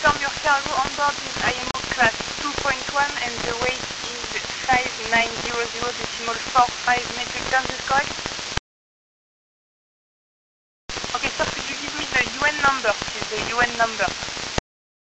confirm your cargo on board with IMO class 2.1 and the weight is 5900.45 metric tons, is correct? Okay, sir, could you give me the UN number, please, the UN number?